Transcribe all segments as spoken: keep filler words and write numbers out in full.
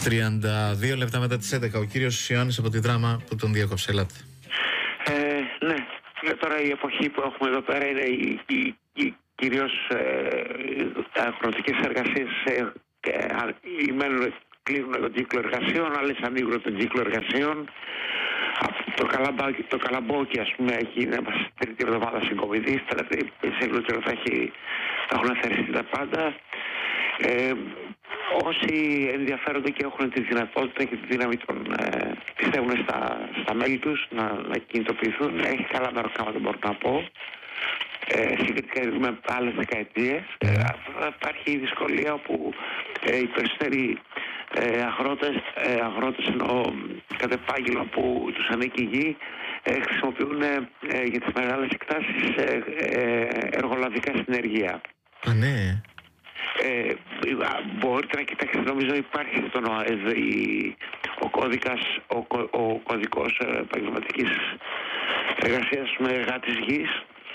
τριάντα δύο λεπτά μετά τις έντεκα. Ο κύριος Ιωάννης από τη Δράμα που τον διέκοψε. Ελάτε. Ε, ναι. Τώρα η εποχή που έχουμε εδώ πέρα είναι η, η, η, κυρίως ε, αγροτικές εργασίες ε, ε, οι μένουν, κλείνουν τον κύκλο εργασιών, άλλες ανοίγουν τον κύκλο εργασιών. Το, καλαμπάκι, το καλαμπόκι, ας πούμε, έχει είναι τρίτη εβδομάδα συγκομιδής, δηλαδή σε λίγο καιρό θα, έχει, θα έχουν αφαιρεστεί τα πάντα. Ε, όσοι ενδιαφέρονται και έχουν τη δυνατότητα και τη δύναμη των ε, πιστεύουν στα, στα μέλη τους να, να κινητοποιηθούν, έχει καλά μεροκάματα, μπορώ να πω. Ε, συγκριτικά με άλλες δεκαετίες. Ε, υπάρχει η δυσκολία όπου ε, οι περισσότεροι ε, αγρότες, ε, αγρότες εννοώ κατ' επάγγελμα που τους ανήκει η γη, ε, χρησιμοποιούν ε, για τις μεγάλες εκτάσεις ε, ε, εργολαβικά συνεργεία. Α, ναι. Ε, μπορείτε να κοιτάξετε, νομίζω υπάρχει στον ΟΑΕΔ ο κώδικας, ο, ο κωδικός επαγγελματικής εργασίας με εργάτης γης.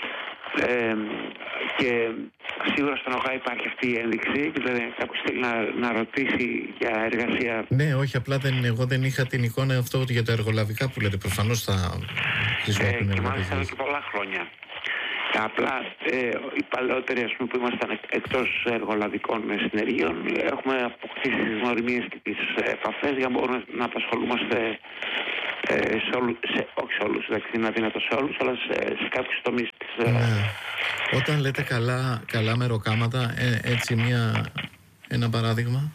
Ε, και σίγουρα στον ΟΓΑ υπάρχει αυτή η ένδειξη, δηλαδή κάποιος θέλει να, να ρωτήσει για εργασία. Ναι, όχι, απλά δεν, εγώ δεν είχα την εικόνα αυτό για τα εργολαβικά που λέτε. Προφανώς θα χρησιμοποιούν ε, και μάλιστα εδώ και πολλά χρόνια. Απλά ε, οι παλαιότεροι, ας πούμε, που ήμασταν εκτός εργολαβικών συνεργείων, έχουμε αποκτήσει τις γνωριμίες και τις επαφές για να μπορούμε να απασχολούμαστε ε, σε όλου, σε, όχι σε όλους, δηλαδή είναι αδύνατο σε όλους, αλλά σε, σε κάποιους τομείς της. Ναι. Όταν λέτε καλά, καλά μεροκάματα, ε, έτσι μια, ένα παράδειγμα.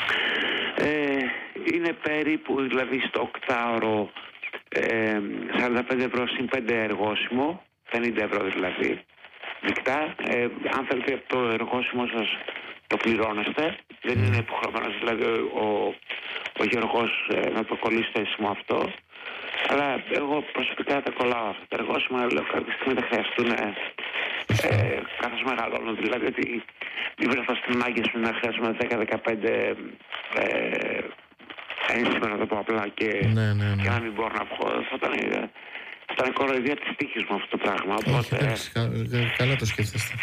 Ε, είναι περίπου, δηλαδή στο οκτάωρο, ε, σαράντα πέντε ευρώ συν πέντε εργόσιμο, πενήντα ευρώ δηλαδή δικτά. Ε, αν θέλετε το εργόσιμο σας το πληρώνεστε, δεν είναι υποχρεωμένος δηλαδή ο, ο γεωργός ε, να το κολλήσει το αίσθημα αυτό, αλλά εγώ προσωπικά τα κολλάω αυτά τα εργόσιμα, λέω κάποια στιγμή θα χρειαστούν ε, ε, καθώς μεγαλώνω, δηλαδή ότι μην βρεθώ στην άγκη μου να χρειάζομαι δέκα με δεκαπέντε ε, ένσημα, να το πω απλά, και, ναι, ναι, ναι. και να μην μπορώ να βγω. Θα ήταν Θα είναι κοροϊδία της τύχης μου αυτό το πράγμα. Όχι, οπότε, εντάξει, κα, καλά το σκέφτεστε.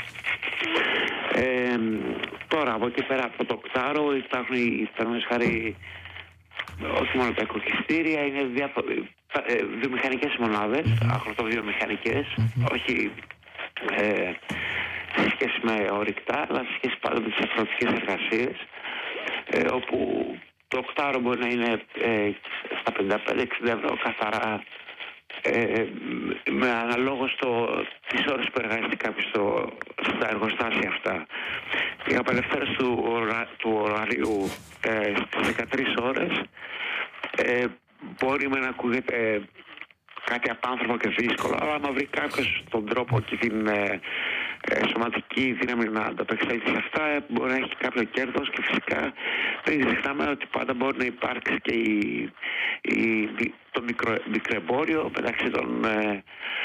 Ε, τώρα από εκεί πέρα από το οκτάρο υπάρχουν οι χάρη, όχι μόνο τα οικοκυστήρια, είναι διάφο- ε, βιομηχανικές μονάδες, mm-hmm. αγροτοβιομηχανικές, mm-hmm. όχι ε, σε σχέση με ορυκτά, αλλά σε σχέση πάντα με τις αγροτικές εργασίες, ε, όπου το οκτάρο μπορεί να είναι ε, στα πενήντα πέντε εξήντα ευρώ καθαρά, Ε, με αναλόγως το, τις ώρες που εργάζεται κάποιος στο, στα εργοστάσια αυτά. Η απελευθέρωση του, ωρα, του ωραρίου ε, στις δεκατρείς ώρες ε, μπορεί με να ακούγεται ε, κάτι απάνθρωπο και δύσκολο, αλλά άμα βρει κάποιος τον τρόπο και την ε, ε, σωματική δύναμη να ανταπεξέλθει σε αυτά, ε, μπορεί να έχει κάποιο κέρδος. Και φυσικά δεν ξεχνάμε ότι πάντα μπορεί να υπάρξει και η, η, το μικρο, μικροεμπόριο μεταξύ των ε,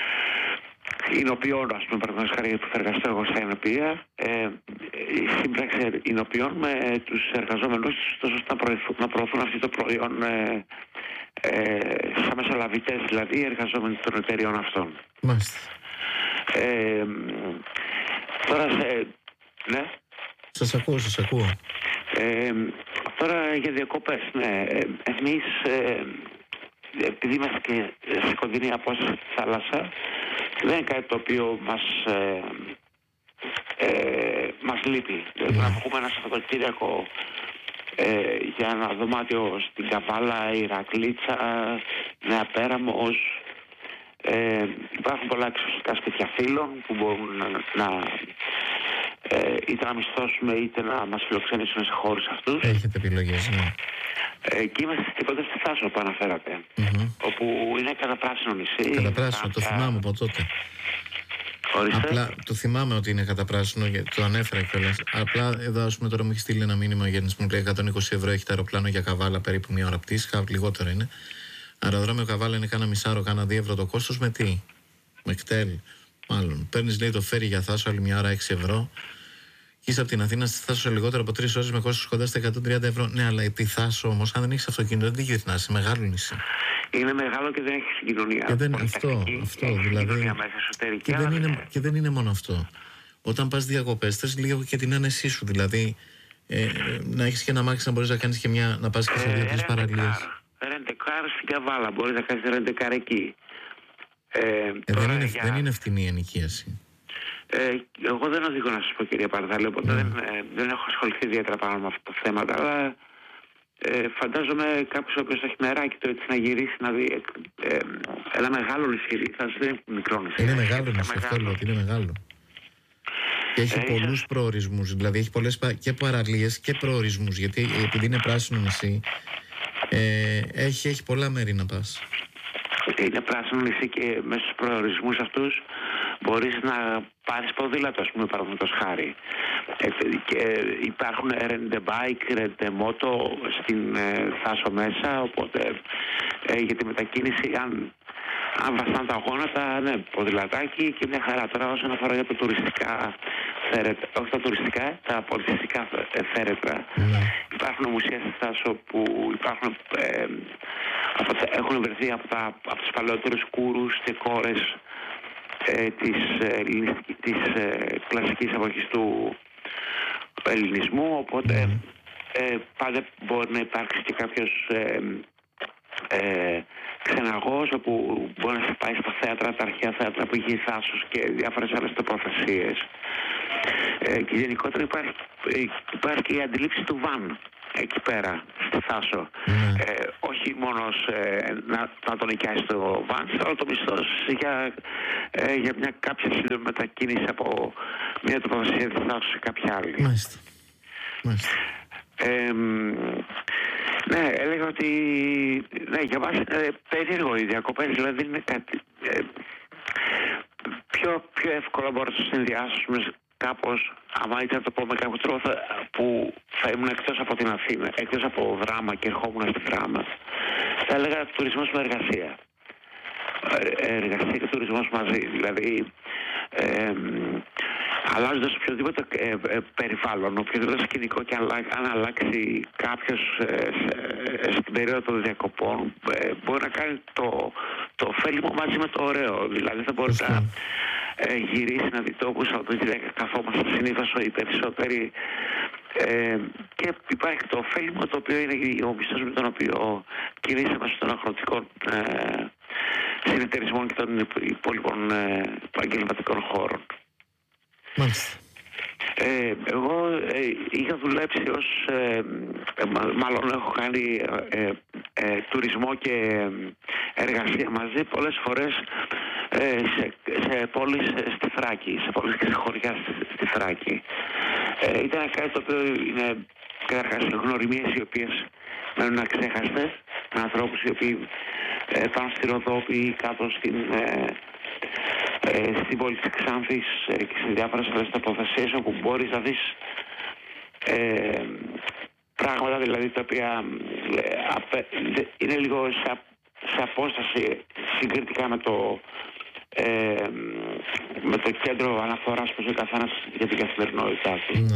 εινοποιών, ας πούμε, παραδείγματος χάρη που θα εργαστώ εγώ στα εινοποιία, ε, η σύμπραξη εινοποιών με τους εργαζόμενους τους, ώστε να, προωθούν, να προωθούν αυτό το προϊόν ε, ε, σαν μεσολαβητές, δηλαδή οι εργαζόμενοι των εταιριών αυτών. Μάλιστα. Ε, τώρα σε... Ναι. Σας ακούω, σας ακούω. Ε, τώρα για διακοπές, ναι. Εμείς, ε, επειδή είμαστε και σε κοντινή απόσταση στη θάλασσα, δεν είναι κάτι το οποίο μας, ε, ε, μας λείπει. Δηλαδή, να βγούμε ένα Σαββατοκύριακο ε, για ένα δωμάτιο στην Καβάλα, Ηρακλήτσα, Νέα Πέραμος. Ε, υπάρχουν πολλά εξωτικά σπίτια φίλων που μπορούν να, να ε, είτε να μισθώσουμε είτε να μας φιλοξενήσουν σε χώρους αυτούς. Έχετε επιλογές, ναι. Ε, και είμαστε τίποτα στη Θάσο που αναφέρατε, mm-hmm. όπου είναι καταπράσινο νησί. Καταπράσινο, το θυμάμαι από τότε. Ορίστε. Απλά το θυμάμαι ότι είναι καταπράσινο, το ανέφερα κιόλας. Απλά εδώ, ας πούμε, τώρα μου έχει στείλει ένα μήνυμα για μου λέει εκατόν είκοσι ευρώ έχει το αεροπλάνο για Καβάλα, περίπου μια ώρα πτήση, λιγότερο είναι. Αεροδρόμιο Καβάλα είναι κάνα μισάρο, κάνα δύο ευρώ το κόστος. Με τι? Με κτέλ. Μάλλον. Παίρνεις, λέει, το φέρι για Θάσο άλλη μια ώρα έξι ευρώ. Και είσαι από την Αθήνα στη Θάσο λιγότερο από τρεις ώρες με κόστος κοντά στα εκατόν τριάντα ευρώ. Ναι, αλλά επί Θάσο όμως, αν δεν έχεις αυτοκίνητο, δεν γυρνάς. Είναι μεγάλο νησί. Είναι μεγάλο και δεν έχει συγκοινωνία. Και δεν, αυτό, αυτό δηλαδή. Και δεν, είναι, και δεν είναι μόνο αυτό. Όταν πας διακοπές, θες λίγο και την άνεσή σου. Δηλαδή, ε, να έχεις και ένα αμάξι να μπορείς να κάνεις και μια, να πας και σε δύο-τρεις παραλίες. Ρεντεκάρ στην Καβάλα, μπορείς να κάνεις ρεντεκάρ εκεί. Ε, ε, δεν, είναι, για... δεν είναι φτηνή η ενοικίαση. Ε, εγώ δεν οδηγώ να σας πω, κυρία Παρδάλη, οπότε mm. δεν, ε, δεν έχω ασχοληθεί ιδιαίτερα πάνω με αυτά τα θέματα, αλλά ε, φαντάζομαι κάποιος ο οποίος έχει μεράκι το έτσι να γυρίσει να δει ε, ε, ένα μεγάλο νησί, θα σας δεν είναι μικρό νησί. Είναι μεγάλο νησί, αυτό λέω ότι είναι μεγάλο. Και έχει ε, πολλούς ίσως... προορισμούς, δηλαδή έχει πολλές και παραλίες και προορισμούς, γιατί επειδή είναι πράσινο νησί, ε, έχει, έχει πολλά μέρη να πας. Είναι πράσινο νησί και μέσα στους προορισμούς αυτούς μπορείς να πάρεις ποδήλατο, ας πούμε, παραδείγματος χάρη. Ε, και υπάρχουν rent a bike, rent a moto στην ε, Θάσο μέσα, οπότε ε, για τη μετακίνηση, αν, αν βαστάνε τα γόνατα, ναι, ποδηλατάκι και μια χαρά. Τώρα όσον αφορά για τα τουριστικά θέρετρα, όχι τα τουριστικά, τα πολιτιστικά θέρετρα, mm. υπάρχουν μουσεία στη Θάσο που υπάρχουν, ε, από τα, έχουν βρεθεί από, τα, από τους παλαιότερους κούρους και κόρες ε, της, ε, της ε, κλασικής εποχής του ελληνισμού, οπότε mm. ε, πάντα μπορεί να υπάρξει και κάποιος ε, ε, ξεναγός όπου μπορεί να σε πάει στα θέατρα, τα αρχαία θέατρα που είχε η Θάσος και διάφορες άλλες τοποθεσίες. Ε, και γενικότερα υπάρχει, υπάρχει και η αντιλήψη του βαν εκεί πέρα στη Θάσο. Mm. Ε, όχι μόνο ε, να, να τον νοικιάσει το βαν, αλλά το μισθό για, ε, για μια κάποια σύντομη μετακίνηση από μια τοποθεσία της Θάσου σε κάποια άλλη. Μάλιστα. Μάλιστα. Ε, ναι, έλεγα ότι ναι, για μας είναι περίεργο οι διακοπές, δηλαδή είναι κάτι ε, πιο, πιο εύκολα μπορώ να το συνδυάσουμε κάπως, άμα ήθελα να το πω με κάποιο τρόπο, θα, που θα ήμουν εκτός από την Αθήνα, εκτός από δράμα και ερχόμουν στη δράμα, θα έλεγα τουρισμός με εργασία. Ε, εργασία και τουρισμός μαζί, δηλαδή ε, αλλάζοντας οποιοδήποτε ε, ε, περιβάλλον, οποιοδήποτε σκηνικό και αλλα, αν αλλάξει κάποιος ε, σε, στην περίοδο των διακοπών, ε, μπορεί να κάνει το, το ωφέλιμο μαζί με το ωραίο. Δηλαδή θα μπορεί να ε, γυρίσει να δει τόπους από το ότι καθόμαστε συνήθως οι περισσότεροι ε, και υπάρχει το ωφέλιμο το οποίο είναι ο μισθός με τον οποίο κινήσαμε στον αγροτικό ε, συνεταιρισμών και των υπόλοιπων ε, επαγγελματικών χώρων. Μάλιστα. Ε, εγώ ε, είχα δουλέψει ως, ε, ε, μάλλον έχω κάνει ε, ε, τουρισμό και εργασία μαζί πολλές φορές ε, σε, σε πόλεις στη Θράκη, σε πόλεις και σε χωριά στη, στη Θράκη. Ε, ήταν κάτι το οποίο είναι καταρχάς γνωριμίες οι οποίες μένουν αξέχαστες, με ανθρώπους οι οποίοι ε, πάνε στη Ροδόπη ή κάτω στην... Ε, Ε, στην πόλη της Ξάνθης ε, και σε διάφορες άλλες τοποθεσίες όπου μπορείς να δεις ε, πράγματα δηλαδή τα οποία ε, απε, είναι λίγο σε, σε απόσταση συγκριτικά με το, ε, με το κέντρο αναφοράς που ζει ο καθένας για την καθημερινότητά του. Mm.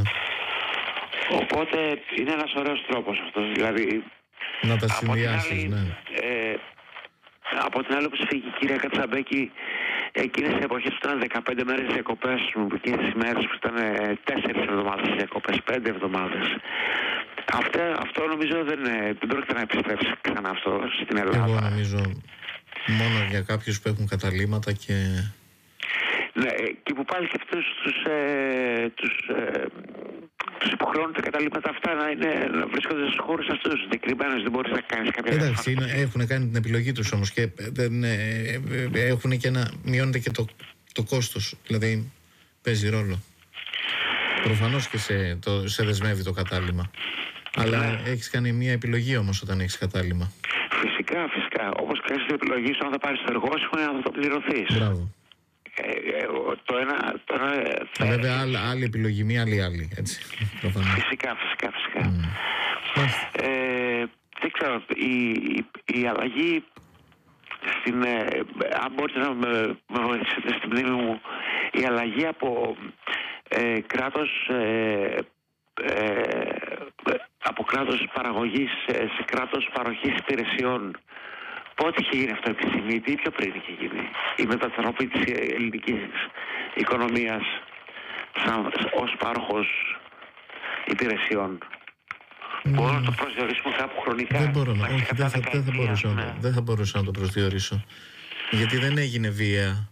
Οπότε είναι ένας ωραίος τρόπος αυτός, δηλαδή να τα συνδυάσεις, ναι. Ε, από την άλλη, όπως φύγει η κυρία Κατσαμπέκη, εκείνες οι εποχές που ήταν δεκαπέντε μέρες διακοπές, εκείνες οι μέρες που ήταν τέσσερις εβδομάδες διακοπές, πέντε εβδομάδες. Αυτό, αυτό νομίζω δεν, δεν πρόκειται να επιστρέψει ξανά αυτό στην Ελλάδα. Εγώ νομίζω μόνο για κάποιους που έχουν καταλύματα και... Ναι, και που πάλι και αυτούς τους, ε, τους, ε, τους υποχρεώνουν τα καταλήμματα αυτά να, είναι, να βρίσκονται στους χώρους αυτούς συγκεκριμένους, δεν μπορείς να κάνεις κάποια... Εντάξει, είναι, έχουν κάνει την επιλογή τους όμως και δεν, ε, ε, έχουν και να μειώνεται και το, το κόστος, δηλαδή παίζει ρόλο. Προφανώς και σε, το, σε δεσμεύει το κατάλημα. Αλλά ναι. Έχεις κάνει μια επιλογή όμως όταν έχεις κατάλημα. Φυσικά, φυσικά. Όπως κάνεις την επιλογή σου αν θα πάρεις το εργόσιμο ή αν θα το πληρωθείς. Μπράβο. Ε, ε, το ένα, το ένα θα βέβαια άλλη, άλλη επιλογή, μία άλλη άλλη, έτσι. Φυσικά, φυσικά, φυσικά. Mm. Ε, δεν ξέρω, η, η, η αλλαγή στην, ε, αν μπορείτε να με, με βοηθήσετε στην μνήμη μου, η αλλαγή από ε, κράτος ε, ε, από κράτος παραγωγής σε κράτος παροχής υπηρεσιών. Πότε είχε γίνει αυτό επισήμη, τι πιο πριν είχε γίνει η μετατροπή της ελληνικής οικονομίας σαν, ως πάροχος υπηρεσιών. Mm. Μπορούμε να το προσδιορίσουμε κάπου χρονικά? Δεν μπορώ να, όχι, δεν θα, δεν, θα μπορούσα, ναι. δεν θα μπορούσα να το προσδιορίσω. Γιατί δεν έγινε βία.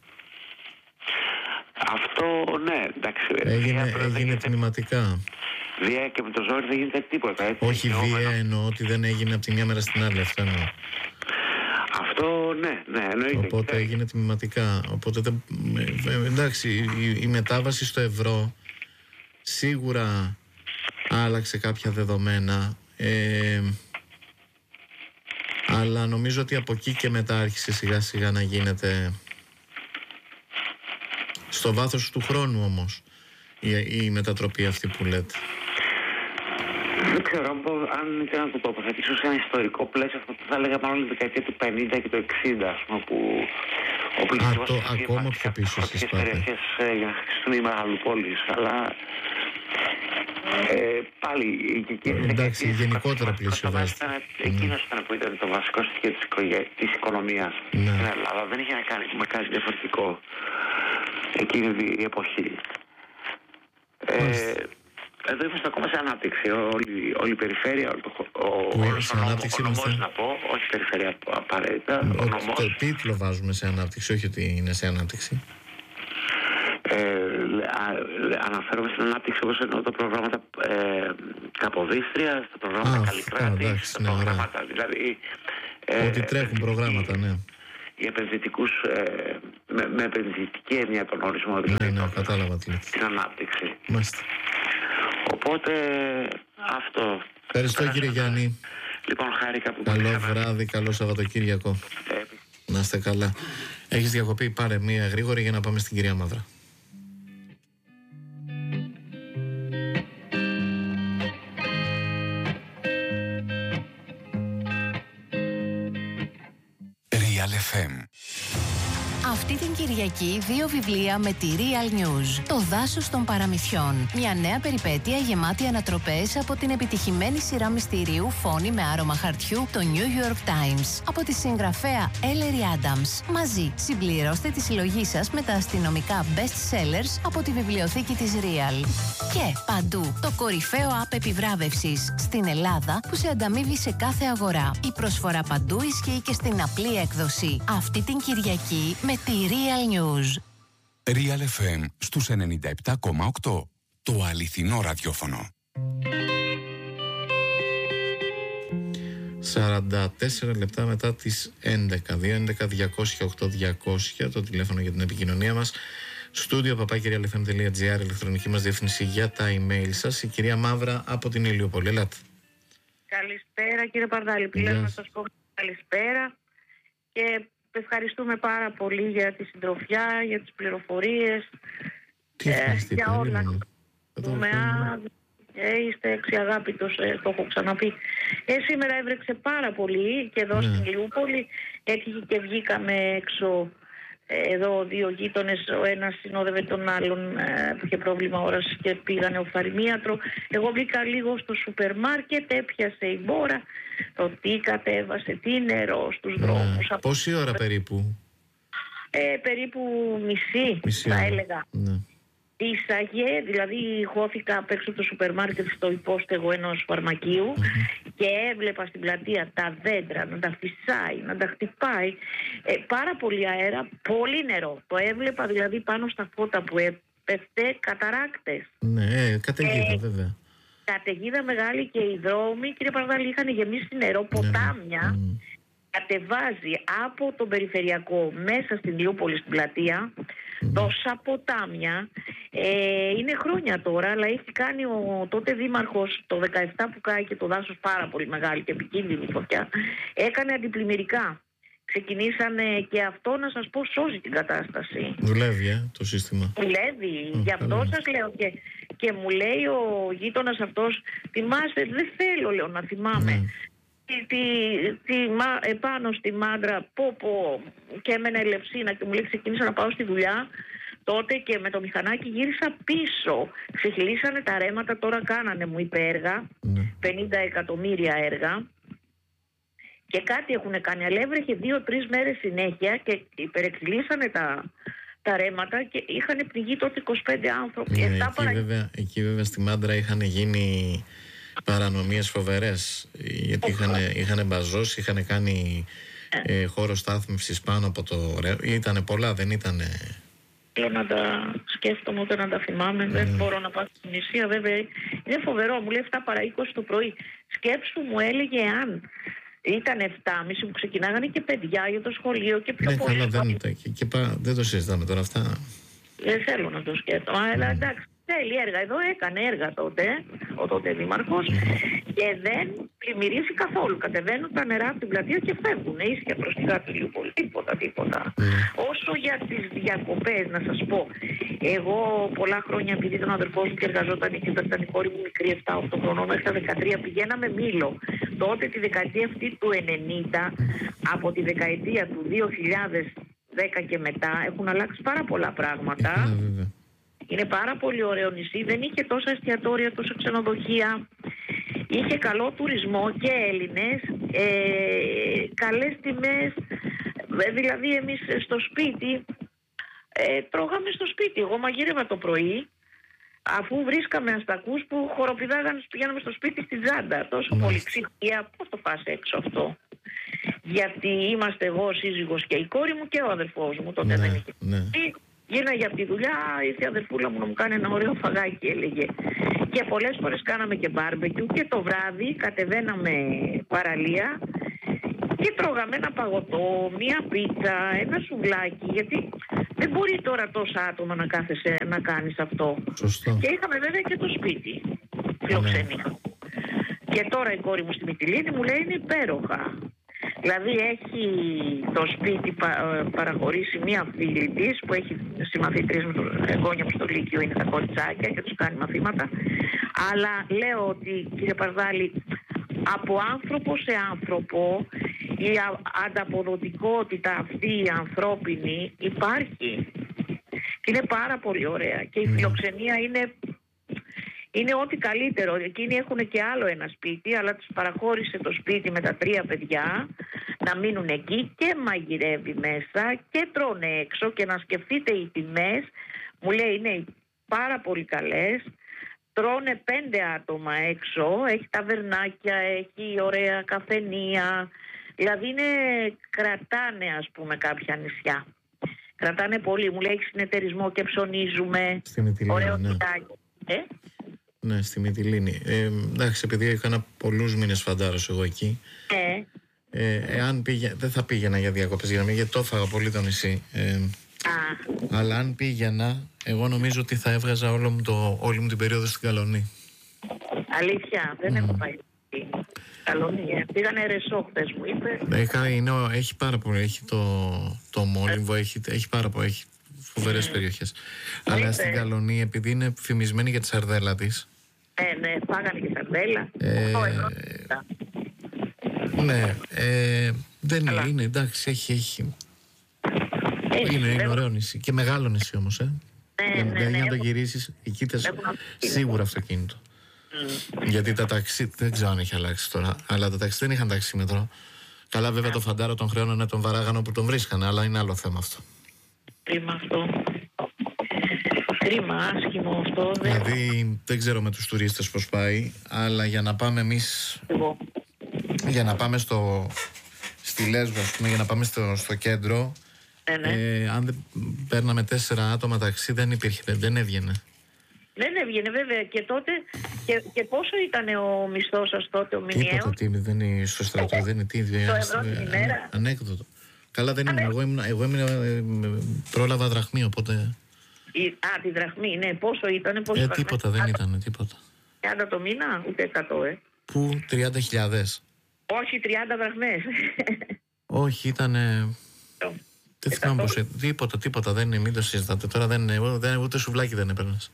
Αυτό, ναι, εντάξει. Έγινε, έγινε γίνεται... τμηματικά. Βία και με το ζόρι δεν γίνεται τίποτα. Έτσι. Όχι βία, ένα... εννοώ ότι δεν έγινε από τη μια μέρα στην άλλη. Αυτό εννοώ. Αυτό, ναι, ναι, εννοείται. Οπότε και... έγινε τμηματικά. Οπότε, δεν... εντάξει, η, η μετάβαση στο ευρώ σίγουρα άλλαξε κάποια δεδομένα. Ε, αλλά νομίζω ότι από εκεί και μετά άρχισε σιγά σιγά να γίνεται στο βάθος του χρόνου όμως η, η μετατροπή αυτή που λέτε. Δεν ξέρω αν ήθελα να το τοποθετήσω σε ένα ιστορικό πλαίσιο. Αυτό θα έλεγα μάλλον τη δεκαετία του πενήντα και του εξήντα, ας πούμε, που ο πληθυσμός Α, το ακόμα πιο πίσω στις περιοχές για να χρησιμοποιούν οι μεγαλοπόλεις, αλλά ε, πάλι η εντάξει, γενικότερα πλησιοβάζεται. Εκείνος ήταν που ήταν το βασικό στοιχείο της, οικογέ... της οικονομίας ναι. στην Ελλάδα. Δεν είχε να κάνει με κάτι διαφορετικό εκείνη η εποχή. Ε, εδώ είμαστε ακόμα σε ανάπτυξη. Όλη, όλη η περιφέρεια, όλο το, ο, όλος ο, νόμο, ο νομός να πω, όχι περιφέρεια απαραίτητα. Ο, ο νομός... Το τίτλο βάζουμε σε ανάπτυξη, όχι ότι είναι σε ανάπτυξη. Ε, α, αναφέρομαι στην ανάπτυξη όπως εννοώ τα προγράμματα ε, Καποδίστρια, στα προγράμματα Καλλικράτη, στα ναι, προγράμματα ναι. δηλαδή... Ε, ότι τρέχουν προγράμματα, ναι. Οι επενδυτικούς, ε, με, με επενδυτική έννοια τον ορισμό, δηλαδή ναι, ναι, κατάλαβα τι λέτε. Την ανάπτυξη. Μάλιστα. Οπότε αυτό. Ευχαριστώ Πέρα, κύριε Γιάννη. Λοιπόν, χάρηκα που καλό βράδυ, καλό Σαββατοκύριακο. Ε, να είστε καλά. Έχεις διακοπή, πάρε μία γρήγορη για να πάμε στην κυρία Μαύρα. Real εφ εμ. Αυτή την Κυριακή δύο βιβλία με τη Real News. Το δάσος των παραμυθιών. Μια νέα περιπέτεια γεμάτη ανατροπές από την επιτυχημένη σειρά μυστηρίου Φόνη με άρωμα χαρτιού, το New York Times. Από τη συγγραφέα Ellery Adams. Μαζί συμπληρώστε τη συλλογή σας με τα αστυνομικά best sellers από τη βιβλιοθήκη της Real. Και παντού το κορυφαίο app επιβράβευσης στην Ελλάδα που σε ανταμείβει σε κάθε αγορά. Η προσφορά παντού ισχύει και στην απλή έκδοση. Αυτή την Κυριακή με τη Real News. Real εφ εμ στους ενενήντα επτά κόμμα οκτώ. Το αληθινό ραδιόφωνο. σαράντα τέσσερα λεπτά μετά τις έντεκα. δύο έντεκα διακόσια οκτώ διακόσια το τηλέφωνο για την επικοινωνία μας. Στούντιο παπάκι real f m dot g r, ηλεκτρονική μας διεύθυνση για τα email σας. Η κυρία Μαύρα από την Ηλιούπολη. Ελάτε. Καλησπέρα κύριε Παρδάλη. Πλέον να σας πω καλησπέρα και ευχαριστούμε πάρα πολύ για τη συντροφιά, για τις πληροφορίες, ε, για όλα. Ε, είστε αξιαγάπητος, ε, το έχω ξαναπεί. Ε, σήμερα έβρεξε πάρα πολύ και εδώ ναι. στην Ηλιούπολη. Έτυχε και βγήκαμε έξω. Εδώ δύο γείτονες, ο ένας συνόδευε τον άλλον ε, που είχε πρόβλημα όρασης και πήγανε οφθαλμίατρο. Εγώ μπήκα λίγο στο σούπερ μάρκετ, έπιασε η μπόρα, το τι κατέβασε, τι νερό στους δρόμους. Ναι. Πόση ώρα περίπου? Ε, περίπου μισή, μισή θα έλεγα. Ναι. Ήσαγε, δηλαδή χώθηκα απ' έξω από το σούπερ μάρκετ στο υπόστεγο ενός φαρμακείου mm-hmm. και έβλεπα στην πλατεία τα δέντρα να τα φυσάει, να τα χτυπάει. Ε, πάρα πολύ αέρα, πολύ νερό. Το έβλεπα δηλαδή πάνω στα φώτα που έπεφτε, καταράκτες. Ναι, καταιγίδα ε, βέβαια. Καταιγίδα μεγάλη και οι δρόμοι, κύριε Παρδάλη, είχαν γεμίσει νερό, ποτάμια. Mm. Κατεβάζει από τον περιφερειακό μέσα στην Ηλιούπολη στην πλατεία. Mm. Τόσα ποτάμια. Ε, είναι χρόνια τώρα, αλλά έχει κάνει ο τότε δήμαρχος το δεκαεπτά που κάει το δάσος πάρα πολύ μεγάλη και επικίνδυνη φωτιά. Έκανε αντιπλημμυρικά. Ξεκινήσανε και αυτό, να σας πω, σώζει την κατάσταση. Δουλεύει ε, το σύστημα. Δουλεύει. Mm, Γι' αυτό mm. σας λέω και, και μου λέει ο γείτονας αυτός, θυμάστε, δεν θέλω λέω να θυμάμαι. Mm. Τι, τι, τι, επάνω στη Μάντρα πω πω και έμενα Ελευσίνα και μου λέει ξεκίνησα να πάω στη δουλειά τότε και με το μηχανάκι γύρισα πίσω, ξεχυλήσανε τα ρέματα, τώρα κάνανε μου είπε έργα, mm. πενήντα εκατομμύρια έργα και κάτι έχουν κάνει, αλλά έβρεχε δύο-τρεις μέρες συνέχεια και υπερεξυλήσανε τα, τα ρέματα και είχαν πνιγεί τότε είκοσι πέντε άνθρωποι. Ναι, Εφτά εκεί, παρα... βέβαια, εκεί βέβαια στη Μάντρα είχαν γίνει παρανομίες φοβερές, γιατί είχαν, είχαν μπαζώσει, είχαν κάνει ε, χώρο στάθμευσης πάνω από το ρεύμα. Ήτανε πολλά, δεν ήτανε... Θέλω να τα σκέφτομαι ούτε να τα θυμάμαι. Mm. Δεν μπορώ να πάω στην Ισία, βέβαια. Είναι φοβερό. Μου λέει εφτά παρά είκοσι το πρωί. Σκέψου, μου έλεγε αν ήταν εφτά και μισή που ξεκινάγανε και παιδιά για το σχολείο και πιο ναι, πολύ. Καλά, δεν, και, και, και, δεν το συζητάμε τώρα αυτά. Δεν θέλω να το σκέφτομαι. Mm. Αλλά εντάξει, θέλει έργα. Εδώ έκανε έργα τότε, ο τότε δήμαρχος, mm. και δεν πλημμυρίζει καθόλου. Κατεβαίνουν τα νερά από την πλατεία και φεύγουν ίσια προς την κάτω Ηλιούπολη. Τίποτα, τίποτα. Mm. Όσο για τις διακοπές, να σας πω, εγώ πολλά χρόνια, επειδή τον αδερφός μου και εργαζόταν εκεί, ήταν η κόρη μου μικρή, επτά οκτώ χρονών, μέχρι τα δεκατρία πηγαίναμε Μήλο. Τότε τη δεκαετία αυτή του ενενήντα, από τη δεκαετία του δύο χιλιάδες δέκα και μετά, έχουν αλλάξει πάρα πολλά πράγματα. Mm. Είναι πάρα πολύ ωραίο νησί, δεν είχε τόσα εστιατόρια, τόσα ξενοδοχεία, είχε καλό τουρισμό και Έλληνες, ε, καλές τιμές, δηλαδή εμείς στο σπίτι, ε, τρώγαμε στο σπίτι, εγώ μαγείρευα το πρωί, αφού βρίσκαμε αστακούς που χοροπηδάγανε, πηγαίναμε στο σπίτι στην τσάντα, τόσο πολύ ψυχία, πώς το πας έξω αυτό. Γιατί είμαστε εγώ, ο σύζυγος και η κόρη μου και ο αδερφός μου, τότε ναι, δεν είχε. Ναι. Γίναγε από τη δουλειά, ήρθε η αδερφούλα μου να μου κάνει ένα ωραίο φαγάκι, έλεγε. Και πολλές φορές κάναμε και μπάρμπεκιου και το βράδυ κατεβαίναμε παραλία και τρώγαμε ένα παγωτό, μία πίτσα, ένα σουβλάκι, γιατί δεν μπορεί τώρα τόσα άτομα να κάθεσαι να κάνεις αυτό. Σωστό. Και είχαμε βέβαια και το σπίτι, φιλοξενία. Ναι. Και τώρα η κόρη μου στη Μυτιλήνη μου λέει είναι υπέροχα. Δηλαδή έχει το σπίτι πα, παραχωρήσει μία φίλη της που έχει συμμαθήτριες με το εγγόνια μου στο Λύκειο, είναι τα κοριτσάκια και τους κάνει μαθήματα. Αλλά λέω ότι, κύριε Παρδάλη, από άνθρωπο σε άνθρωπο η ανταποδοτικότητα αυτή η ανθρώπινη υπάρχει. Είναι πάρα πολύ ωραία και η φιλοξενία είναι... Είναι ό,τι καλύτερο. Εκείνοι έχουν και άλλο ένα σπίτι, αλλά τους παραχώρησε το σπίτι με τα τρία παιδιά να μείνουν εκεί και μαγειρεύει μέσα και τρώνε έξω και να σκεφτείτε οι τιμές. Μου λέει είναι πάρα πολύ καλές. Τρώνε πέντε άτομα έξω, έχει ταβερνάκια, έχει ωραία καφενεία. Δηλαδή είναι, κρατάνε ας πούμε κάποια νησιά. Κρατάνε πολύ. Μου λέει έχει συνεταιρισμό και ψωνίζουμε. Ωραίο κοιτάκι. Ε? Ναι, στη Μυτιλήνη. Ε, εντάξει, επειδή έκανα πολλούς μήνες φαντάρος εγώ εκεί. Ε. Ε, εάν πήγε, δεν θα πήγαινα για διακοπές, για να μην, γιατί το έφαγα πολύ το νησί. Ε, αλλά αν πήγαινα, εγώ νομίζω ότι θα έβγαζα όλο μου το, όλη μου την περίοδο στην Καλονή. Αλήθεια, δεν mm. έχω πάει στην Καλονή. Ε. Πήγανε Ρεσό χθες μου είπε. Έχα, είναι, έχει πάρα πολύ, έχει το, το Μόλυμβο, έχει, έχει πάρα πολύ, έχει φοβερές mm. περιοχές. Mm. Αλλά στην Καλονή, επειδή είναι φημισμένη για τη σαρδέλα της. Ε, ναι, φάγανε και σαρδέλα. Ε, ναι, ε, δεν είναι, είναι, εντάξει, έχει, έχει. έχει είναι, είναι ωραίο νησί και μεγάλο νησί όμως, ε. Ναι, ναι, δηλαδή ναι, για να το έχω... γυρίσεις, εκεί θες σίγουρα αυτοκίνητο. Mm. Γιατί τα ταξί, δεν ξέρω αν έχει αλλάξει τώρα, αλλά τα ταξί δεν είχαν ταξίμετρο. Καλά, βέβαια, yeah. το φαντάρο των χρεών να τον βαράγανε όπου τον βρίσκανε, αλλά είναι άλλο θέμα αυτό. Κρίμα αυτό. Κρίμα, άσχημο αυτό. Δηλαδή, δεν ξέρω με τους τουρίστες πώς πάει, αλλά για να πάμε εμείς. Εγώ. Για να πάμε στο, στη Λέσβο, ας πούμε, για να πάμε στο, στο κέντρο. Ναι, ναι. Ε, αν δεν παίρναμε τέσσερα άτομα ταξί, δεν υπήρχε, δεν, δεν έβγαινε. Δεν έβγαινε βέβαια και τότε. Και, και πόσο ήταν ο μισθός σας τότε, ο μηνιαίος? Τίποτα, τι, δεν είναι στο στρατό, δεν είναι τι. Το ευρώ την ημέρα. Ανέκδοτο. Καλά, δεν ήμουν. Εγώ ήμουν, εγώ ήμουν, ε, πρόλαβα δραχμή, οπότε. Η, α, τη δραχμή, ναι. Πόσο ήταν, πόσο ε, τίποτα, δεν ήταν, τίποτα. τριάντα το μήνα, ούτε εκατό, ε. Πού, τριάντα χιλιάδες. Όχι, τριάντα δραχμές. Όχι, ήταν. Δεν θυμάμαι πώς. Τίποτα, τίποτα, δεν είναι, μην το συζητάτε. Τώρα δεν είναι, δεν, ούτε σουβλάκι δεν έπαιρνες.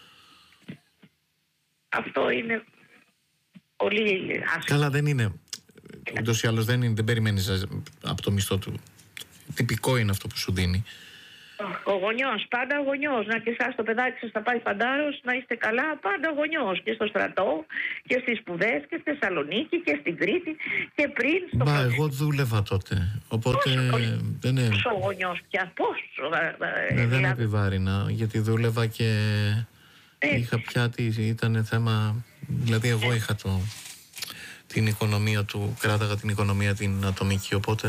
Αυτό είναι πολύ άσχημο. Καλά, δεν είναι. Ούτως ή άλλως δεν, είναι, δεν περιμένεις από το μισθό του. Τυπικό είναι αυτό που σου δίνει. Ο γονιός, πάντα ο γονιός. Να και εσάς το παιδάκι σας θα πάει φαντάρος, να είστε καλά, πάντα ο γονιός. Και στο στρατό και στις σπουδές και στη Θεσσαλονίκη και στην Κρήτη και πριν στο... Μα εγώ δούλευα τότε, οπότε δεν είναι... Πόσο γονιός πια, πόσο... Ναι, δεν επιβάρυνα, γιατί δούλευα και ε. είχα πια, ήταν θέμα, δηλαδή εγώ είχα το, την οικονομία του, κράταγα την οικονομία την ατομική, οπότε...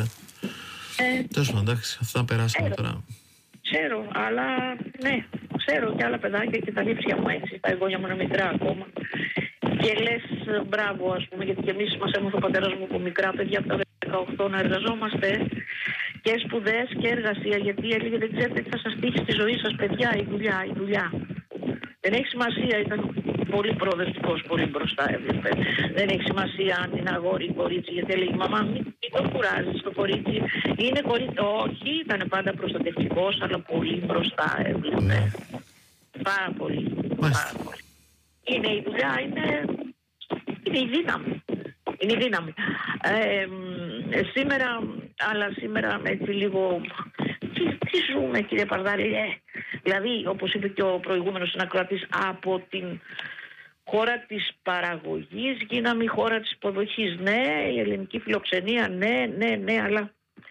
Ε. Τέλος πάντων, εντάξει, αυτά περάσαμε τώρα. Ξέρω, αλλά ναι, ξέρω και άλλα παιδάκια και τα λήψια μου έτσι. Τα εγγόνια μου είναι μικρά ακόμα. Και λες μπράβο, ας πούμε, γιατί και εμείς μας έμαθε ο πατέρας μου από μικρά παιδιά από τα δεκαοκτώ να εργαζόμαστε και σπουδές και εργασία. Γιατί έλεγε δεν ξέρετε τι θα σας τύχει στη ζωή σας, παιδιά, η δουλειά, η δουλειά. Δεν έχει σημασία, ήταν πολύ προοδευτικός, πολύ μπροστά έβλεπε. Δεν έχει σημασία αν είναι αγόρι ή κορίτσι, γιατί έλεγε μαμά, μην, μην το κουράζεις το κορίτσι. Είναι κορίτσι, όχι, ήταν πάντα προστατευτικός, αλλά πολύ μπροστά έβλεπε. Ναι. Πάρα πολύ. Πάρα πολύ. Είναι η δουλειά, είναι, είναι η δύναμη. Είναι η δύναμη. Ε, σήμερα, αλλά σήμερα έτσι λίγο... Τι, τι ζούμε, κύριε Παρδάλη, ε, δηλαδή όπως είπε και ο προηγούμενος συνακροατής, από την χώρα της παραγωγής γίναμε η χώρα της υποδοχής. Ναι, η ελληνική φιλοξενία, ναι, ναι, ναι, αλλά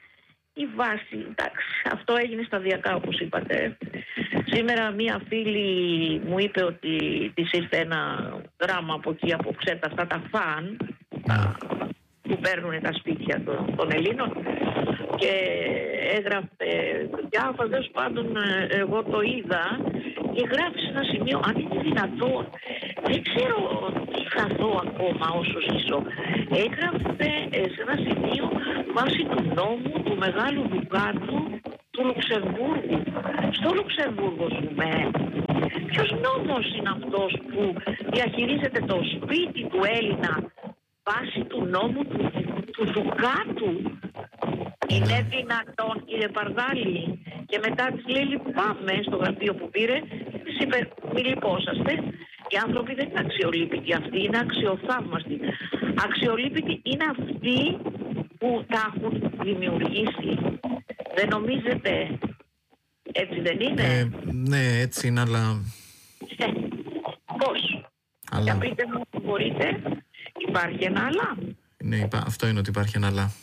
η βάση, εντάξει, αυτό έγινε σταδιακά όπως είπατε. Σήμερα μία φίλη μου είπε ότι της ήρθε ένα γράμμα από εκεί, από ξέρετε αυτά τα φαν, τα, που παίρνουν τα σπίτια των, των Ελλήνων, και έγραφε διάφορα, τέλος πάντων εγώ το είδα και γράφει σε ένα σημείο, αν είναι δυνατόν, δεν ξέρω τι θα δω ακόμα όσο ζήσω, έγραφε σε ένα σημείο βάσει του νόμου του Μεγάλου Δουκάτου του Λουξεμβούργου. Στο Λουξεμβούργο ζούμε. Ποιος νόμος είναι αυτός που διαχειρίζεται το σπίτι του Έλληνα βάσει του νόμου του, του Δουκάτου? Είναι δυνατόν, κύριε Παρδάλη? Και μετά της λέει λυπάμαι στο γραφείο που πήρε, της είπε μη λυπόσαστε, οι άνθρωποι δεν είναι αξιολύπητοι, αυτοί είναι αξιοθαύμαστοι. Αξιολύπητοι είναι αυτοί που τα έχουν δημιουργήσει. Δεν νομίζετε? Έτσι δεν είναι? Ε, ναι, έτσι είναι, αλλά... Ε, πώς? Αλλά... Για πείτε μου, μπορείτε, υπάρχει ένα αλλά? Ναι, αυτό είναι ότι υπάρχει ένα αλλά.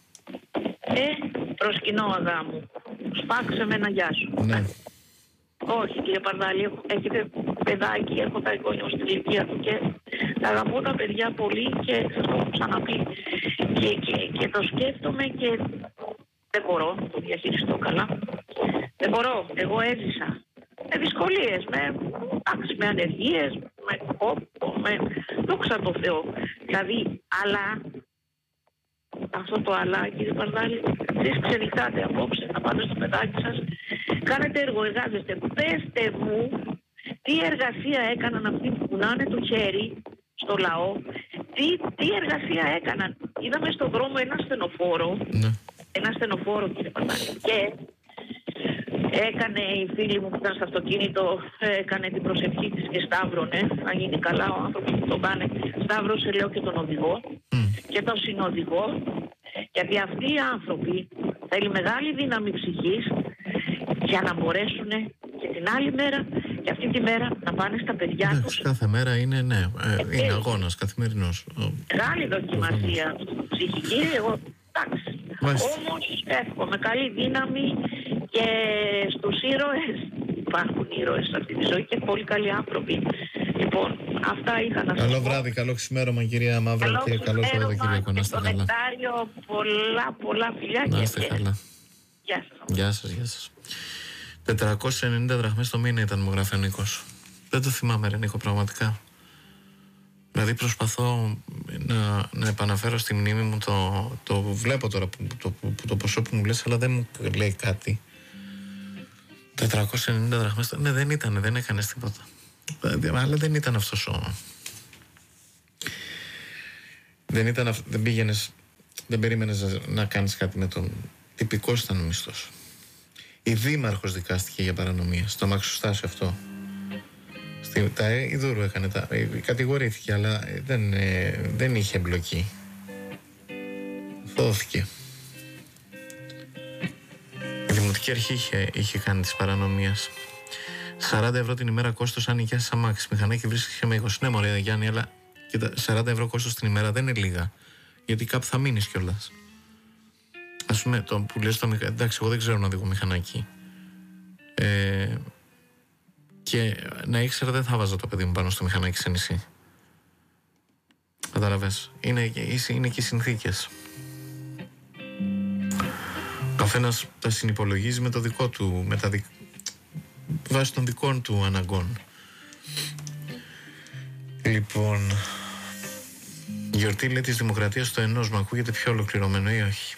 Ε, προσκυνώ αγάμου. Σπάξε με ένα γεια σου. Ναι. Όχι, κύριε Παρδάλη, έχετε παιδάκι, έχω τα εγγόνια στην ηλικία του και τα αγαπώ τα παιδιά πολύ και σας το έχω ξαναπεί. Και, και, και το σκέφτομαι και δεν μπορώ να το διαχειριστώ καλά. Δεν μπορώ. Εγώ έζησα με δυσκολίες, με, με ανεργίες, με κόπο, με δόξα τω Θεώ. Δηλαδή, αλλά... Αυτό το αλλά, κύριε Παρδάλη, εσείς ξενυχτάτε απόψε, να πάτε στο παιδάκι σας, κάνετε έργο, εργάζεστε. Πέστε μου τι εργασία έκαναν αυτοί που κουνάνε το χέρι στο λαό, τι, τι εργασία έκαναν. Είδαμε στον δρόμο ένα στενοφόρο, ναι. ένα στενοφόρο, κύριε Παρδάλη, και έκανε η φίλη μου που ήταν στο αυτοκίνητο, έκανε την προσευχή της και σταύρωνε, να γίνει καλά ο άνθρωπος που τον πάνε. Σταύρωσε, λέω, και τον οδηγό mm. και τον συνοδηγό, γιατί αυτοί οι άνθρωποι θέλει μεγάλη δύναμη ψυχής για να μπορέσουν και την άλλη μέρα και αυτή τη μέρα να πάνε στα παιδιά ναι, τους. Κάθε μέρα είναι, ναι, ε, είναι αγώνας καθημερινός. Μεγάλη δοκιμασία ψυχική, εγώ εντάξει. Όμως εύχομαι καλή δύναμη και στους ήρωες. Υπάρχουν ήρωες σε αυτή τη ζωή και πολύ καλοί άνθρωποι. Λοιπόν, αυτά είχα να σας Καλό πω. βράδυ, καλό ξημέρωμα, κυρία Μαύρο, καλό και καλό Σαββατοκύριακο. Να είστε καλά. Νεκτάριο, πολλά, πολλά φιλιά. Να είστε καλά. Γεια σας. Γεια σας, γεια σας. τετρακόσιες ενενήντα δραχμές το μήνα ήταν, μου γράφει ο Νίκος. Δεν το θυμάμαι, ρε Νίκο, πραγματικά. Δηλαδή προσπαθώ να, να επαναφέρω στη μνήμη μου το, το βλέπω τώρα που, το, που, το ποσό που μου λες, αλλά δεν μου λέει κάτι. τετρακόσιες ενενήντα δραχμές, ναι, δεν ήταν, δεν έκανες τίποτα. Αλλά δεν ήταν αυτός ο... Δεν ήταν, δεν πήγαινες, δεν περίμενες να, να κάνεις κάτι με τον... Τυπικός ήταν ο μισθός. Η δήμαρχος δικάστηκε για παρανομία, στο αμαξοστάσιο αυτό. Στη, τα Ιδούρου έκανε, τα, κατηγορήθηκε, αλλά δεν, ε, δεν είχε εμπλοκή. Δόθηκε. Η Δημοτική Αρχή είχε, είχε κάνει τις παρανομίες. σαράντα ευρώ την ημέρα κόστος αν νοικιάσεις αμάξι. Μηχανάκι βρίσκεσαι με είκοσι. Ναι, μωρέ Γιάννη, αλλά Και τα σαράντα ευρώ κόστος την ημέρα δεν είναι λίγα. Γιατί κάπου θα μείνεις κιόλας. Ας πούμε, το που λες το μηχανάκι. Εντάξει, εγώ δεν ξέρω να οδηγώ μηχανάκι. Ε, και να ήξερα δεν θα βάζω το παιδί μου πάνω στο μηχανάκι σε νησί. Καταλαβες. Είναι, είναι και οι συνθήκες. Ο καθένας τα συνυπολογίζει με το δικό του, με τα δικ... βάσει των δικών του αναγκών. Λοιπόν, γιορτή λέει της Δημοκρατίας στο Ενός, μου ακούγεται πιο ολοκληρωμένο ή όχι?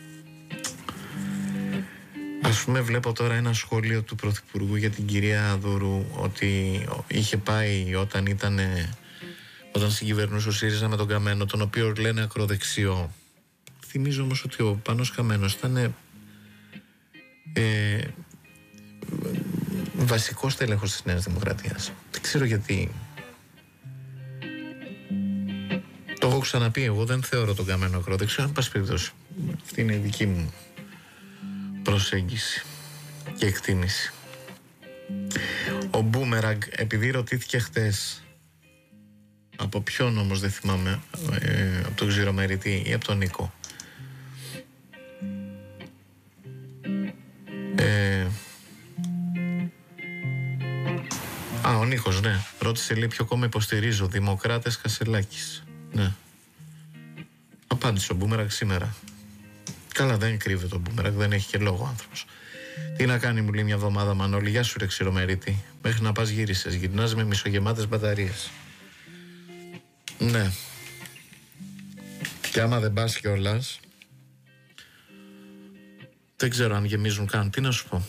Ας πούμε, βλέπω τώρα ένα σχόλιο του Πρωθυπουργού για την κυρία Δούρου, ότι είχε πάει όταν ήταν, όταν συγκυβερνούσε ο ΣΥΡΙΖΑ με τον Καμένο, τον οποίο λένε ακροδεξιό. Θυμίζω όμως ότι ο Πάνος Καμένος ήταν ε, βασικός τέλεχος της Νέας Δημοκρατίας. Δεν ξέρω γιατί. Το έχω ξαναπεί, εγώ δεν θεωρώ τον Καμένο ακροδεξιό, αν πας περιπτώσει. Αυτή είναι η δική μου προσέγγιση και εκτίμηση. Ο Μπούμεραγκ, επειδή ρωτήθηκε χτες, από ποιον όμως δεν θυμάμαι, ε, από τον Ξηρομερητή ή από τον Νίκο, ε, α, ο Νίκος, ναι, ρώτησε λέει ποιο κόμμα υποστηρίζω, Δημοκράτες Κασελάκης. Ναι, απάντησε ο Μπούμεραγκ σήμερα. Καλά, δεν κρύβεται ο Μπούμεραγκ, δεν έχει και λόγο ο άνθρωπος. Τι να κάνει, μου λέει μια εβδομάδα, Μανώλη, γεια σου ρε Ξηρομερίτη. Μέχρι να πας γύρισες, γυρνάς με μισογεμάτες μπαταρίες. Ναι. Και άμα δεν πας κιόλας, δεν ξέρω αν γεμίζουν καν. Τι να σου πω.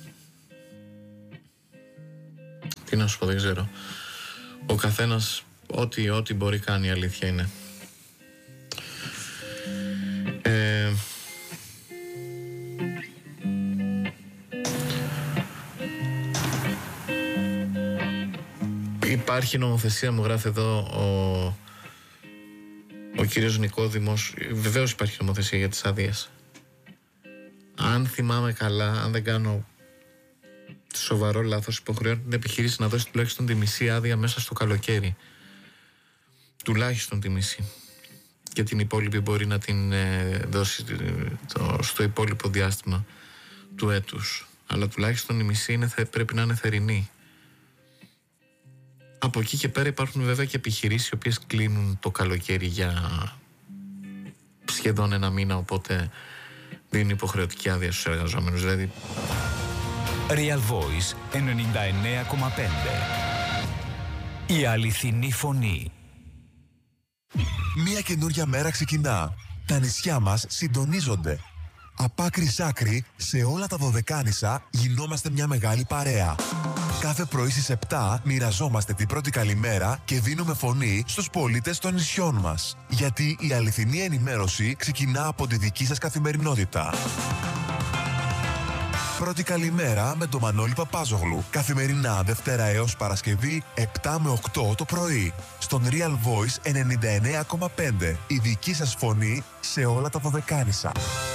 Τι να σου πω, δεν ξέρω. Ο καθένας ό,τι, ό,τι μπορεί κάνει, η αλήθεια είναι. Ε, υπάρχει νομοθεσία, μου γράφει εδώ ο, ο κύριος Νικόδημος. Βεβαίως υπάρχει νομοθεσία για τις άδειες. Αν θυμάμαι καλά, αν δεν κάνω σοβαρό λάθος, υποχρεώνει την επιχείρηση να δώσει τουλάχιστον τη μισή άδεια μέσα στο καλοκαίρι. Τουλάχιστον τη μισή. Και την υπόλοιπη μπορεί να την ε, δώσει το, στο υπόλοιπο διάστημα του έτους. Αλλά τουλάχιστον η μισή είναι, θα, πρέπει να είναι θερινή. Από εκεί και πέρα υπάρχουν βέβαια και επιχειρήσεις οι οποίες κλείνουν το καλοκαίρι για σχεδόν ένα μήνα, οπότε δίνουν υποχρεωτική άδεια στους εργαζόμενους. Δηλαδή... Real Voice ενενήντα εννέα κόμμα πέντε. Η αληθινή φωνή. Μια καινούρια μέρα ξεκινά. Τα νησιά μας συντονίζονται. Απ' άκρη σ' άκρη, σε όλα τα Δωδεκάνησα γινόμαστε μια μεγάλη παρέα. Κάθε πρωί στις επτά μοιραζόμαστε την πρώτη καλημέρα και δίνουμε φωνή στους πολίτες των νησιών μας. Γιατί η αληθινή ενημέρωση ξεκινά από τη δική σας καθημερινότητα. Πρώτη καλημέρα με τον Μανώλη Παπάζογλου. Καθημερινά Δευτέρα έως Παρασκευή επτά με οκτώ το πρωί. Στον Real Voice ενενήντα εννέα κόμμα πέντε. Η δική σας φωνή σε όλα τα Δωδεκάνησα.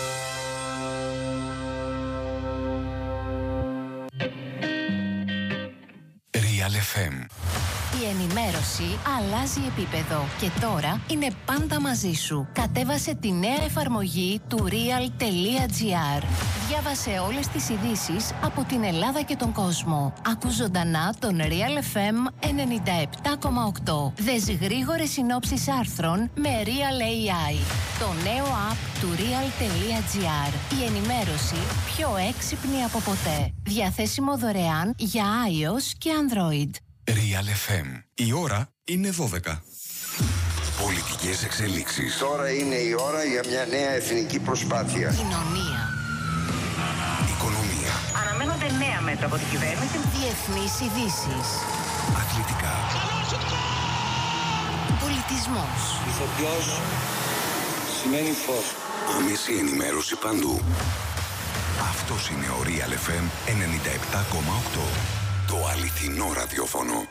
Real εφ εμ. Η ενημέρωση αλλάζει επίπεδο και τώρα είναι πάντα μαζί σου. Κατέβασε τη νέα εφαρμογή του real.gr. Διάβασε όλες τις ειδήσεις από την Ελλάδα και τον κόσμο. Άκου ζωντανά τον Real εφ εμ ενενήντα επτά κόμμα οκτώ. Δες γρήγορες συνόψεις άρθρων με Real έι άι. Το νέο app του real.gr. Η ενημέρωση πιο έξυπνη από ποτέ. Διαθέσιμο δωρεάν για iOS και Android. Real εφ εμ. Η ώρα είναι δώδεκα. Πολιτικές εξελίξεις. Τώρα είναι η ώρα για μια νέα εθνική προσπάθεια. Κοινωνία. Οικονομία. Αναμένονται νέα μέτρα από την κυβέρνηση. Διεθνείς ειδήσεις. Αθλητικά. Πολιτισμός. Ηθοποιός σημαίνει φως. Άμεση ενημέρωση παντού. Αυτός είναι ο Real εφ εμ ενενήντα επτά κόμμα οκτώ. Το αληθινό ραδιόφωνο.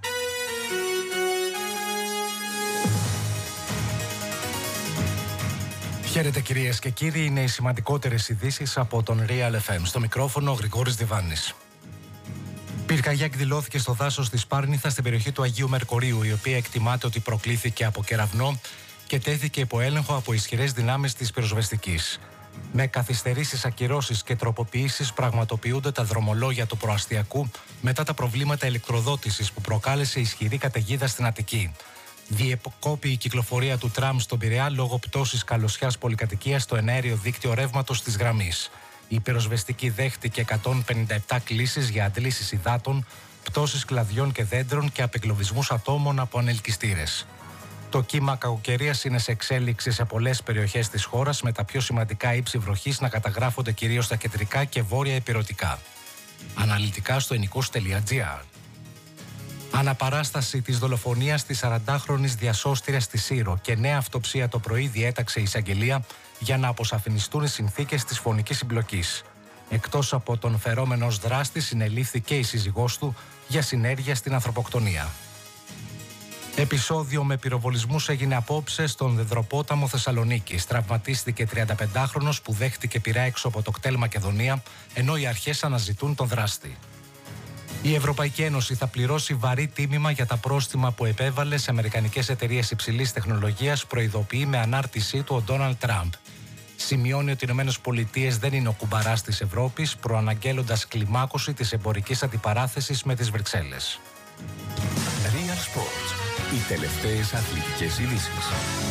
Χαίρετε κυρίες και κύριοι, είναι οι σημαντικότερες ειδήσεις από τον Real εφ εμ. Στο μικρόφωνο ο Γρηγόρης Διβάνης. Πυρκαγιά εκδηλώθηκε στο δάσος της Πάρνηθα στην περιοχή του Αγίου Μερκορίου, η οποία εκτιμάται ότι προκλήθηκε από κεραυνό και τέθηκε υπό έλεγχο από ισχυρές δυνάμεις της πυροσβεστικής. Με καθυστερήσεις, ακυρώσεις και τροποποιήσεις πραγματοποιούνται τα δρομολόγια του προαστιακού μετά τα προβλήματα ηλεκτροδότησης που προκάλεσε ισχυρή καταιγίδα στην Αττική. Διεκόπη η κυκλοφορία του τραμ στον Πειραιά λόγω πτώσης καλωσιάς πολυκατοικίας στο εναέριο δίκτυο ρεύματος της γραμμής. Η πυροσβεστική δέχτηκε εκατόν πενήντα επτά κλήσεις για αντλήσεις υδάτων, πτώσεις κλαδιών και δέντρων και απεγκλωβισμούς ατόμων από ανελκυστήρες. Το κύμα κακοκαιρίας είναι σε εξέλιξη σε πολλές περιοχές της χώρας, με τα πιο σημαντικά ύψη βροχής να καταγράφονται κυρίως στα κεντρικά και βόρεια ηπειρωτικά. Αναλυτικά στο ενικός τελεία τζι άρ. Αναπαράσταση της δολοφονίας της σαραντάχρονης διασώστηρας στη Σύρο και νέα αυτοψία το πρωί διέταξε η εισαγγελία για να αποσαφινιστούν οι συνθήκες της φωνικής συμπλοκής. Εκτός από τον φερόμενο ως δράστη, συνελήφθη και η σύζυγός του για συνέργεια στην ανθρωποκτονία. Επεισόδιο με πυροβολισμούς έγινε απόψε στον Δεδροπόταμο Θεσσαλονίκης. Τραυματίστηκε τριανταπεντάχρονος που δέχτηκε πυρά έξω από το κτέλ Μακεδονία, ενώ οι αρχές αναζητούν τον δράστη. Η Ευρωπαϊκή Ένωση θα πληρώσει βαρύ τίμημα για τα πρόστιμα που επέβαλε σε αμερικανικές εταιρείες υψηλής τεχνολογίας, προειδοποιεί με ανάρτησή του ο Ντόναλντ Τραμπ. Σημειώνει ότι οι Ηνωμένες Πολιτείες δεν είναι ο κουμπαράς της Ευρώπης, προαναγγέλλοντας κλιμάκωση της εμπορικής αντιπαράθεσης με τις Βρυξέλλες. Real Sports. Οι τελευταίες αθλητικές ειδήσεις.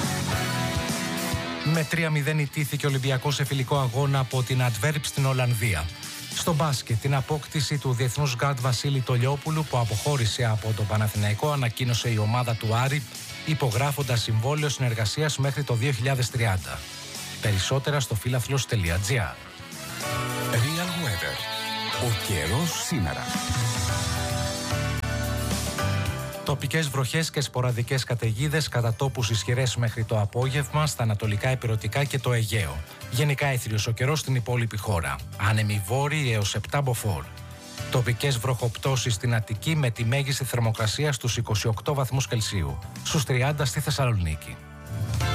Με τρία μηδέν ιτήθηκε ο Ολυμπιακός σε φιλικό αγώνα από την Αντβέρπ στην Ολλανδία. Στο μπάσκετ, την απόκτηση του διεθνούς γκάρντ Βασίλη Τολιόπουλου που αποχώρησε από τον Παναθηναϊκό ανακοίνωσε η ομάδα του Άρη, υπογράφοντας συμβόλαιο συνεργασίας μέχρι το δύο χιλιάδες τριάντα. Περισσότερα στο φίλαθλος τελεία τζι άρ. Real Weather. Ο καιρός σήμερα. Τοπικές βροχές και σποραδικές καταιγίδες, κατά τόπους ισχυρές μέχρι το απόγευμα στα ανατολικά ηπειρωτικά και το Αιγαίο. Γενικά έθριος ο καιρός στην υπόλοιπη χώρα. Άνεμοι βόρειοι έως επτά μποφόρ. Τοπικές βροχοπτώσεις στην Αττική με τη μέγιστη θερμοκρασία στους είκοσι οκτώ βαθμούς Κελσίου. Στους τριάντα στη Θεσσαλονίκη.